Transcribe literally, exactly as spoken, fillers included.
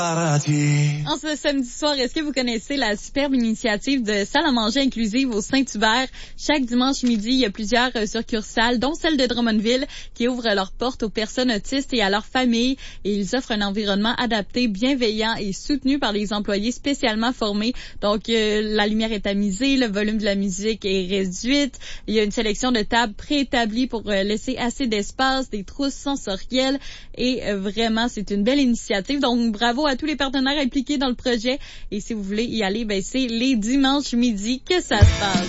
En ce samedi soir, est-ce que vous connaissez la superbe initiative de salle à manger inclusive au Saint-Hubert? Chaque dimanche midi, il y a plusieurs euh, succursales, dont celle de Drummondville, qui ouvrent leurs portes aux personnes autistes et à leurs familles. Et ils offrent un environnement adapté, bienveillant et soutenu par des employés spécialement formés. Donc, euh, la lumière est tamisée, le volume de la musique est réduite. Il y a une sélection de tables préétablies pour euh, laisser assez d'espace, des trousses sensorielles. Et euh, vraiment, c'est une belle initiative. Donc, bravo à tous les partenaires impliqués dans le projet. Et si vous voulez y aller, ben c'est les dimanches midi que ça se passe.